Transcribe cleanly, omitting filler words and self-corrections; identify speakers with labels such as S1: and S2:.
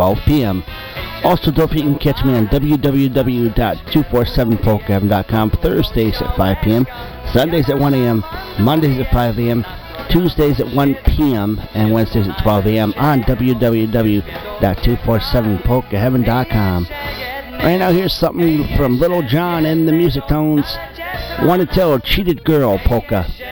S1: 12 p.m. Also, don't forget you can catch me on www.247polkaheaven.com Thursdays at 5 p.m., Sundays at 1 a.m., Mondays at 5 a.m., Tuesdays at 1 p.m., and Wednesdays at 12 a.m. on www.247polkaheaven.com. Right now, here's something from Little John and the Music Tones. Want to Tell Cheated Girl Polka.